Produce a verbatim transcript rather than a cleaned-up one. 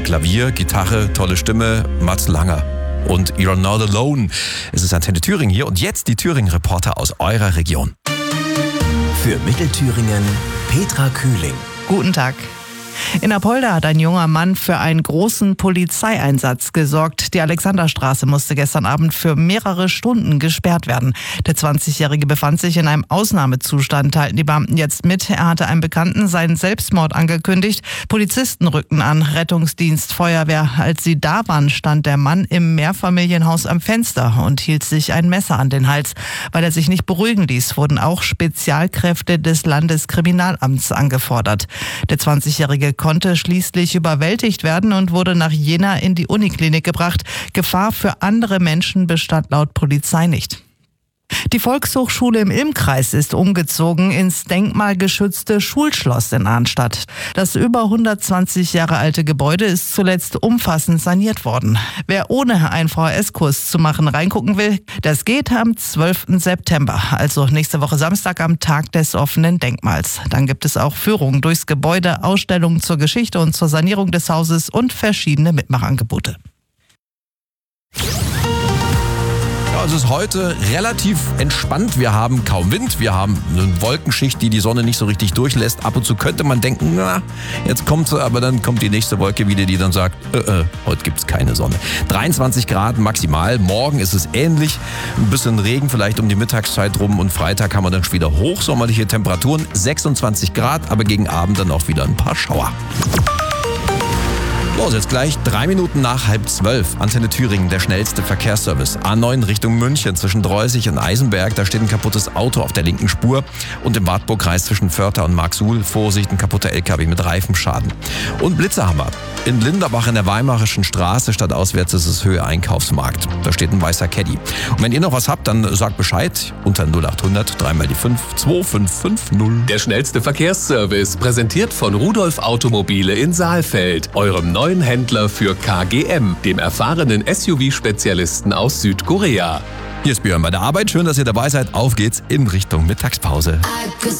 Klavier, Gitarre, tolle Stimme, Mats Langer. Und You're Not Alone. Es ist Antenne Thüringen hier und jetzt die Thüringen-Reporter aus eurer Region. Für Mittelthüringen Petra Kühling. Guten Tag. In Apolda hat ein junger Mann für einen großen Polizeieinsatz gesorgt. Die Alexanderstraße musste gestern Abend für mehrere Stunden gesperrt werden. Der zwanzigjährige befand sich in einem Ausnahmezustand, teilten die Beamten jetzt mit. Er hatte einem Bekannten seinen Selbstmord angekündigt. Polizisten rückten an, Rettungsdienst, Feuerwehr. Als sie da waren, stand der Mann im Mehrfamilienhaus am Fenster und hielt sich ein Messer an den Hals. Weil er sich nicht beruhigen ließ, wurden auch Spezialkräfte des Landeskriminalamts angefordert. Der zwanzigjährige konnte schließlich überwältigt werden und wurde nach Jena in die Uniklinik gebracht. Gefahr für andere Menschen bestand laut Polizei nicht. Die Volkshochschule im Ilm-Kreis ist umgezogen ins denkmalgeschützte Schulschloss in Arnstadt. Das über hundertzwanzig Jahre alte Gebäude ist zuletzt umfassend saniert worden. Wer ohne einen V H S-Kurs zu machen reingucken will, das geht am zwölften September, also nächste Woche Samstag am Tag des offenen Denkmals. Dann gibt es auch Führungen durchs Gebäude, Ausstellungen zur Geschichte und zur Sanierung des Hauses und verschiedene Mitmachangebote. Es ist heute relativ entspannt. Wir haben kaum Wind, wir haben eine Wolkenschicht, die die Sonne nicht so richtig durchlässt. Ab und zu könnte man denken, na, jetzt kommt sie, aber dann kommt die nächste Wolke wieder, die dann sagt, äh, äh, heute gibt es keine Sonne. dreiundzwanzig Grad maximal, morgen ist es ähnlich. Ein bisschen Regen vielleicht um die Mittagszeit rum und Freitag haben wir dann schon wieder hochsommerliche Temperaturen, sechsundzwanzig Grad, aber gegen Abend dann auch wieder ein paar Schauer. Los, jetzt gleich drei Minuten nach halb zwölf. Antenne Thüringen, der schnellste Verkehrsservice. A neun Richtung München zwischen Dreusig und Eisenberg. Da steht ein kaputtes Auto auf der linken Spur. Und im Wartburgkreis zwischen Vörther und Marksuhl. Vorsicht, ein kaputter L K W mit Reifenschaden. Und Blitzer haben wir. In Linderbach in der Weimarischen Straße, stadtauswärts ist es Höhe Einkaufsmarkt. Da steht ein weißer Caddy. Und wenn ihr noch was habt, dann sagt Bescheid unter null acht hundert, dreimal die fünf, zwei fünf fünf null. Der schnellste Verkehrsservice, präsentiert von Rudolf Automobile in Saalfeld, eurem neuen Händler für K G M, dem erfahrenen S U V-Spezialisten aus Südkorea. Hier ist Björn bei der Arbeit. Schön, dass ihr dabei seid. Auf geht's in Richtung Mittagspause.